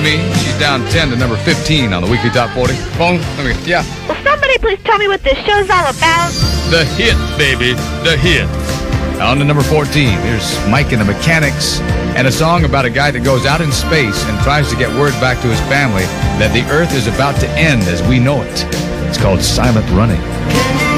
Me. She's down 10 to number 15 on the weekly top 40. Phone? Yeah. Will somebody please tell me what this show's all about? The hit, baby. The hit. On to number 14. Here's Mike and the Mechanics and a song about a guy that goes out in space and tries to get word back to his family that the Earth is about to end as we know it. It's called Silent Running.